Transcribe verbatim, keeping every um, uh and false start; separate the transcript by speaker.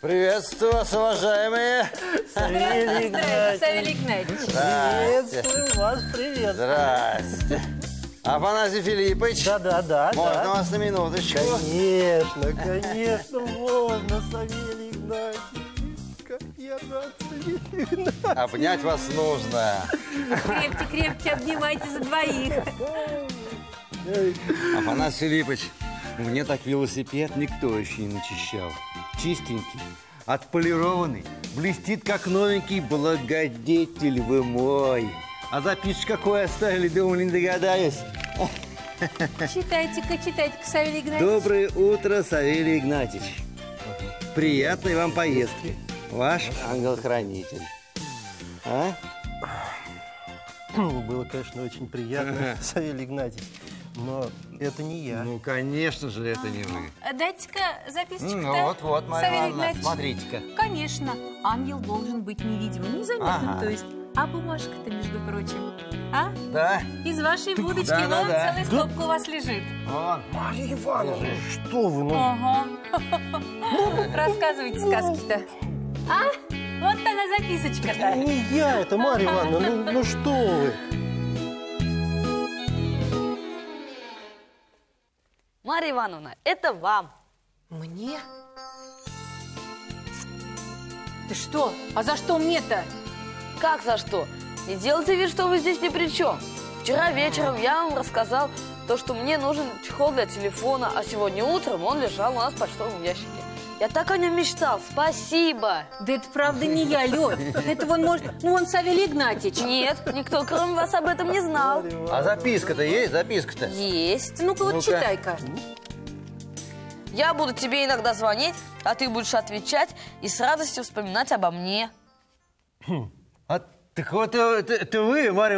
Speaker 1: Приветствую вас, уважаемые.
Speaker 2: Савелий Игнатьевич.
Speaker 3: Савелий Игнатьевич.
Speaker 2: Приветствую вас, привет.
Speaker 1: Здрасте. Афанасий Филиппович.
Speaker 2: Да-да-да.
Speaker 1: Можно
Speaker 2: да.
Speaker 1: вас на минуточку?
Speaker 2: Конечно, конечно, можно, Савелий Игнатьевич. Как я рад, Савелий Игнатьевич.
Speaker 1: Обнять вас нужно.
Speaker 3: Крепче-крепче обнимайте за двоих.
Speaker 1: Афанасий Филиппович, мне так велосипед никто еще не начищал. Чистенький, отполированный, блестит как новенький. Благодетель вы мой. А записочку какую оставили, думали, не догадаюсь.
Speaker 3: Читайте-ка, читайте-ка, Савелий Игнатьевич.
Speaker 1: Доброе утро, Савелий Игнатьевич. Приятной вам поездки. Ваш ангел-хранитель. А?
Speaker 2: Было, конечно, очень приятно, Савелий Игнатьевич. Но это не я.
Speaker 1: Ну, конечно же, это не вы.
Speaker 3: Дайте-ка записочку.
Speaker 1: Ну, вот-вот, Марья
Speaker 3: Савелий
Speaker 1: Ивановна,
Speaker 3: Игнатьевич.
Speaker 1: смотрите-ка.
Speaker 3: Конечно, ангел должен быть невидимым, незаметным,
Speaker 1: Ага.
Speaker 3: то есть. А бумажка-то, между прочим, а?
Speaker 1: Да?
Speaker 3: Из вашей будочки
Speaker 1: да, да,
Speaker 3: вон
Speaker 1: да.
Speaker 3: целая стопка у вас лежит.
Speaker 1: Вон.
Speaker 2: Марья Ивановна, что вы, ну...
Speaker 3: Ага. Рассказывайте сказки-то. А? Вот она записочка-то.
Speaker 2: Не я это, Марья Ивановна, ну, ну что вы?
Speaker 4: Марья Ивановна, это вам.
Speaker 3: Мне? Ты что? А за что мне-то?
Speaker 4: Как за что? Не делайте вид, что вы здесь ни при чем. Вчера вечером я вам рассказал то, что мне нужен чехол для телефона, а сегодня утром он лежал у нас в почтовом ящике. Я так о нем мечтал. Спасибо.
Speaker 3: Да это правда не я, Лёд. Это вон может... Ну, он Савелий Игнатьевич.
Speaker 4: Нет, никто, кроме вас, об этом не знал.
Speaker 1: А записка-то есть? Записка-то?
Speaker 4: Есть.
Speaker 3: Ну-ка, вот
Speaker 1: Ну-ка.
Speaker 3: читай-ка.
Speaker 4: Я буду тебе иногда звонить, а ты будешь отвечать и с радостью вспоминать обо мне.
Speaker 1: А, так вот это, это вы, Марья